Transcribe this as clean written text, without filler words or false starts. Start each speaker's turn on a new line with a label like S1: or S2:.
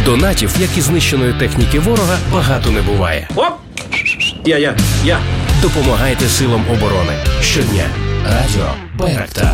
S1: Донатів, як і знищеної техніки ворога, багато не буває.
S2: Оп! Я.
S1: Допомагайте силам оборони. Щодня. Радіо Байрактар.